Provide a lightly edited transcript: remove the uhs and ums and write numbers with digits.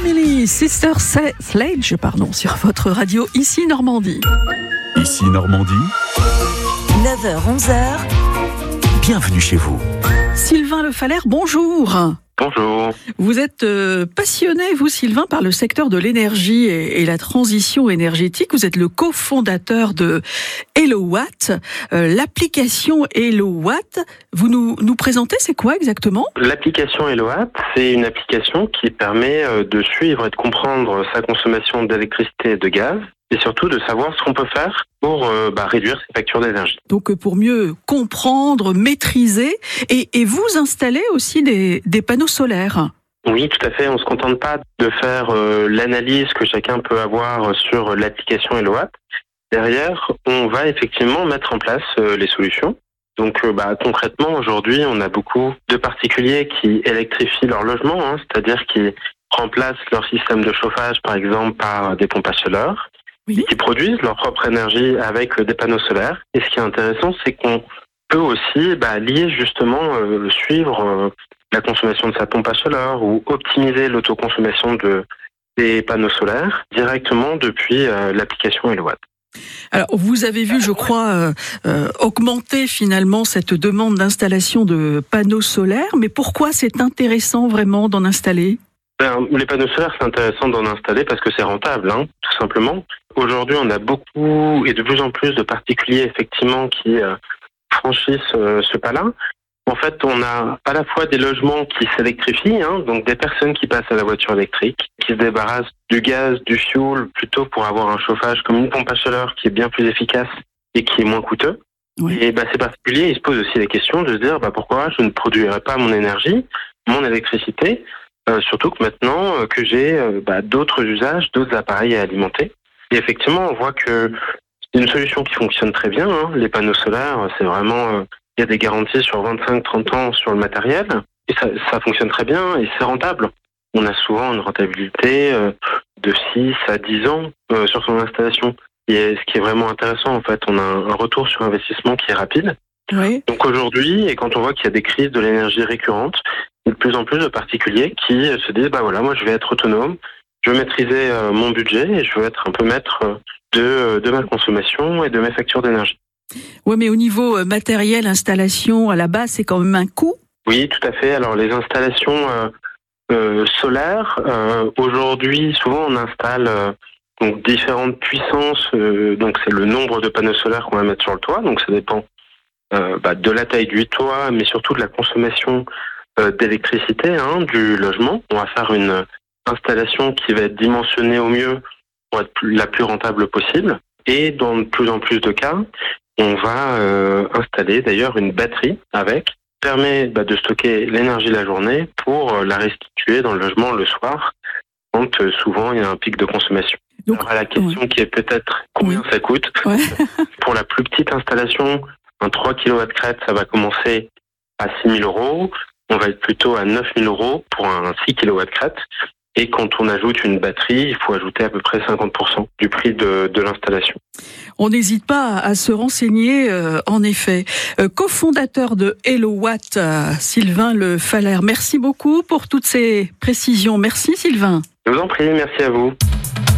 Family, Sister Sledge, sur votre radio, ici Normandie. Ici Normandie. 9h-11h. Bienvenue chez vous. Sylvain Le Fallère, bonjour. Bonjour. Vous êtes passionné, vous Sylvain, par le secteur de l'énergie et la transition énergétique. Vous êtes le cofondateur de HelloWatt, l'application HelloWatt. Vous nous présentez, c'est quoi exactement ? L'application HelloWatt, c'est une application qui permet de suivre et de comprendre sa consommation d'électricité et de gaz, et surtout de savoir ce qu'on peut faire pour réduire ses factures d'énergie. Donc pour mieux comprendre, maîtriser, et vous installez aussi des panneaux solaires. Oui, tout à fait. On ne se contente pas de faire l'analyse que chacun peut avoir sur l'application HelloWatt. Derrière, on va effectivement mettre en place les solutions. Donc concrètement, aujourd'hui, on a beaucoup de particuliers qui électrifient leur logement, c'est-à-dire qui remplacent leur système de chauffage, par exemple, par des pompes à chaleur. Oui. Et qui produisent leur propre énergie avec des panneaux solaires. Et ce qui est intéressant, c'est qu'on peut aussi lier justement, suivre la consommation de sa pompe à chaleur ou optimiser l'autoconsommation des panneaux solaires directement depuis l'application HelloWatt. Alors, vous avez vu, je crois, augmenter finalement cette demande d'installation de panneaux solaires, mais pourquoi c'est intéressant vraiment d'en installer ? Les panneaux solaires, c'est intéressant d'en installer parce que c'est rentable, tout simplement. Aujourd'hui, on a beaucoup et de plus en plus de particuliers, effectivement, qui franchissent ce pas-là. En fait, on a à la fois des logements qui s'électrifient, donc des personnes qui passent à la voiture électrique, qui se débarrassent du gaz, du fioul, plutôt pour avoir un chauffage comme une pompe à chaleur qui est bien plus efficace et qui est moins coûteux. Oui. Et ces particuliers, ils se posent aussi la question de se dire pourquoi je ne produirais pas mon énergie, mon électricité, surtout que maintenant que j'ai d'autres usages, d'autres appareils à alimenter. Et effectivement, on voit que c'est une solution qui fonctionne très bien. Les panneaux solaires, c'est vraiment... il y a des garanties sur 25-30 ans sur le matériel. Et ça fonctionne très bien et c'est rentable. On a souvent une rentabilité de 6 à 10 ans sur son installation. Et ce qui est vraiment intéressant, en fait, on a un retour sur investissement qui est rapide. Oui. Donc aujourd'hui, et quand on voit qu'il y a des crises de l'énergie récurrentes, il y a de plus en plus de particuliers qui se disent moi je vais être autonome, je veux maîtriser mon budget et je veux être un peu maître de ma consommation et de mes factures d'énergie. Oui, mais au niveau matériel, installation, à la base, c'est quand même un coût ? Oui, tout à fait. Alors les installations solaires, aujourd'hui, souvent on installe donc différentes puissances, donc c'est le nombre de panneaux solaires qu'on va mettre sur le toit, donc ça dépend de la taille du toit, mais surtout de la consommation d'électricité du logement. On va faire une installation qui va être dimensionnée au mieux pour être la plus rentable possible. Et dans de plus en plus de cas, on va installer d'ailleurs une batterie avec, qui permet de stocker l'énergie la journée pour la restituer dans le logement le soir, quand souvent il y a un pic de consommation. Donc, alors, la question qui est peut-être combien ça coûte. Ouais. Pour la plus petite installation, un 3 kW crête, ça va commencer à 6 000 €. On va être plutôt à 9 000 € pour un 6 kW crête. Et quand on ajoute une batterie, il faut ajouter à peu près 50% du prix de l'installation. On n'hésite pas à se renseigner, en effet. Cofondateur de HelloWatt, Sylvain Le Fallère. Merci beaucoup pour toutes ces précisions. Merci Sylvain. Je vous en prie, merci à vous.